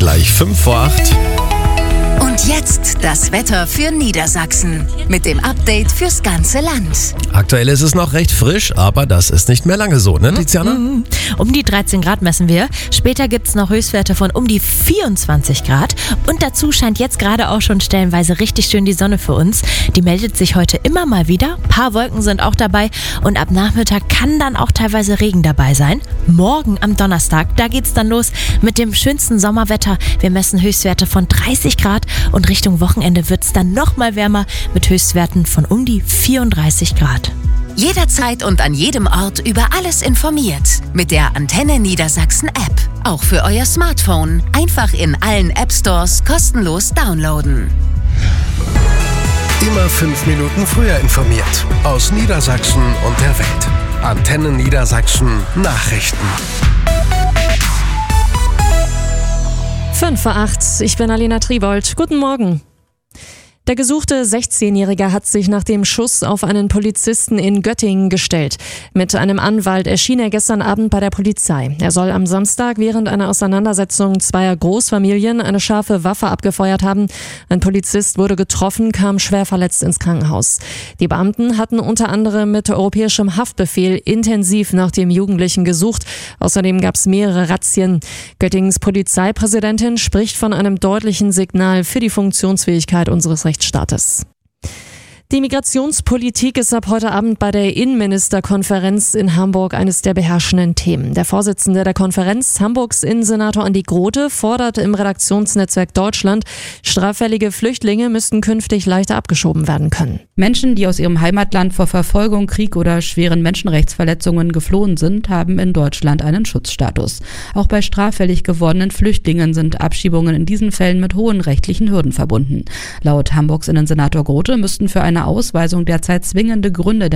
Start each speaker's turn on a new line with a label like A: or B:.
A: gleich 5:08.
B: Und jetzt das Wetter für Niedersachsen mit dem Update fürs ganze Land.
A: Aktuell ist es noch recht frisch, aber das ist nicht mehr lange so, ne, Tiziana?
C: Um die 13 Grad messen wir. Später gibt es noch Höchstwerte von um die 24 Grad. Und dazu scheint jetzt gerade auch schon stellenweise richtig schön die Sonne für uns. Die meldet sich heute immer mal wieder. Ein paar Wolken sind auch dabei. Und ab Nachmittag kann dann auch teilweise Regen dabei sein. Morgen am Donnerstag, da geht's dann los mit dem schönsten Sommerwetter. Wir messen Höchstwerte von 30 Grad. Und Richtung Wochenende wird es dann noch mal wärmer mit Höchstwerten von um die 34 Grad.
B: Jederzeit und an jedem Ort über alles informiert. Mit der Antenne Niedersachsen App. Auch für euer Smartphone. Einfach in allen App-Stores kostenlos downloaden.
D: Immer 5 Minuten früher informiert. Aus Niedersachsen und der Welt. Antenne Niedersachsen Nachrichten.
E: 5:08, ich bin Alina Tribold. Guten Morgen. Der gesuchte 16-Jährige hat sich nach dem Schuss auf einen Polizisten in Göttingen gestellt. Mit einem Anwalt erschien er gestern Abend bei der Polizei. Er soll am Samstag während einer Auseinandersetzung zweier Großfamilien eine scharfe Waffe abgefeuert haben. Ein Polizist wurde getroffen, kam schwer verletzt ins Krankenhaus. Die Beamten hatten unter anderem mit europäischem Haftbefehl intensiv nach dem Jugendlichen gesucht. Außerdem gab es mehrere Razzien. Göttingens Polizeipräsidentin spricht von einem deutlichen Signal für die Funktionsfähigkeit unseres Rechtsstaates. Die Migrationspolitik ist ab heute Abend bei der Innenministerkonferenz in Hamburg eines der beherrschenden Themen. Der Vorsitzende der Konferenz, Hamburgs Innensenator Andi Grote, fordert im Redaktionsnetzwerk Deutschland, straffällige Flüchtlinge müssten künftig leichter abgeschoben werden können.
F: Menschen, die aus ihrem Heimatland vor Verfolgung, Krieg oder schweren Menschenrechtsverletzungen geflohen sind, haben in Deutschland einen Schutzstatus. Auch bei straffällig gewordenen Flüchtlingen sind Abschiebungen in diesen Fällen mit hohen rechtlichen Hürden verbunden. Laut Hamburgs Innensenator Grote müssten für eine Ausweisung derzeit zwingende Gründe